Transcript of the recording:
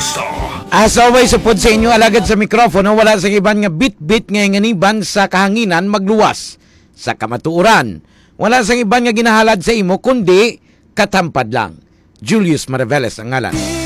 Artista. As always, upod sa inyo alagad sa mikrofono, wala sa iban nga bit-bit nga nganiban sa kahanginan magluwas. Sa kamatuuran, wala sa iban nga ginahalad sa imo kundi katampad lang. Julius Maraveles ang ngalan.